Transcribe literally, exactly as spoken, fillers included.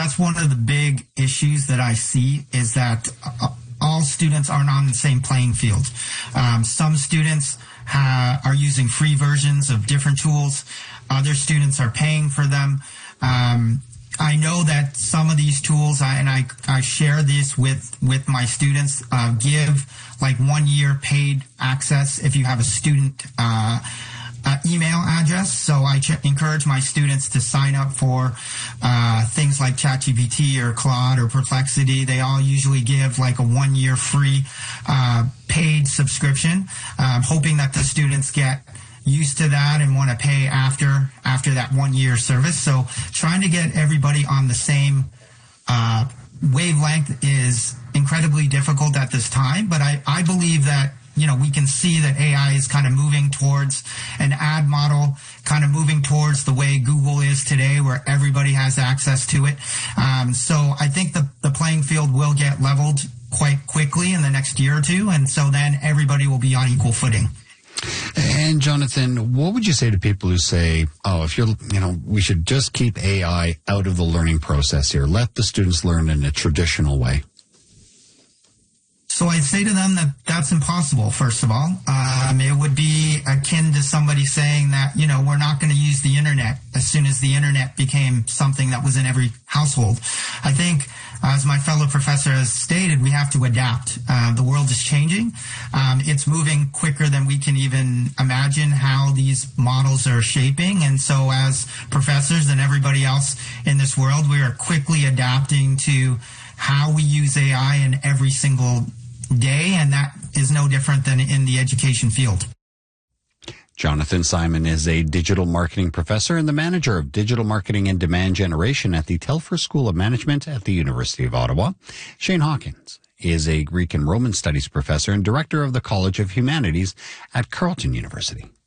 that's one of the big issues that I see is that all students aren't on the same playing field. Um, some students ha- are using free versions of different tools. Other students are paying for them. Um, I know that some of these tools, I, and I, I share this with, with my students, uh, give like one year paid access if you have a student uh, uh, email address. So I ch- encourage my students to sign up for uh, things like ChatGPT or Claude or Perplexity. They all usually give like a one year free uh, paid subscription, um, hoping that the students get used to that and want to pay after after that one year service. So trying to get everybody on the same uh, wavelength is incredibly difficult at this time. But I, I believe that, you know, we can see that A I is kind of moving towards an ad model, kind of moving towards the way Google is today, where everybody has access to it. Um, so I think the, the playing field will get leveled quite quickly in the next year or two. And so then everybody will be on equal footing. And Jonathan, what would you say to people who say, oh, if you're, you know, we should just keep A I out of the learning process here. Let the students learn in a traditional way. So I'd say to them that that's impossible, first of all. Um, it would be akin to somebody saying that, you know, we're not going to use the internet as soon as the internet became something that was in every household. I think, as my fellow professor has stated, we have to adapt. Uh, the world is changing. Um, it's moving quicker than we can even imagine how these models are shaping. And so as professors and everybody else in this world, we are quickly adapting to how we use A I in every single day, and that is no different than in the education field. Jonathan Simon is a digital marketing professor and the manager of digital marketing and demand generation at the Telfer School of Management at the University of Ottawa. Shane Hawkins is a Greek and Roman studies professor and director of the College of Humanities at Carleton University.